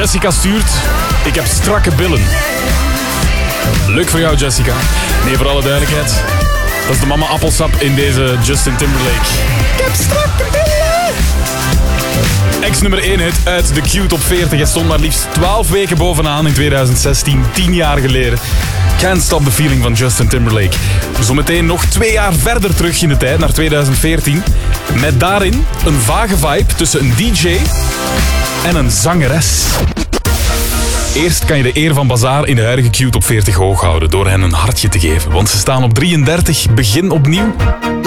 Jessica stuurt: ik heb strakke billen. Leuk voor jou, Jessica. Nee, voor alle duidelijkheid, dat is de mama appelsap in deze Justin Timberlake. Ik heb strakke billen. Ex nummer 1 hit uit de Q Top 40. Hij stond maar liefst 12 weken bovenaan in 2016, 10 jaar geleden. Can't Stop the Feeling van Justin Timberlake. Zometeen nog 2 jaar verder terug in de tijd, naar 2014. Met daarin een vage vibe tussen een DJ en een zangeres. Eerst kan je de eer van Bazaar in de huidige Q Top 40 hoog houden door hen een hartje te geven. Want ze staan op 33, begin opnieuw.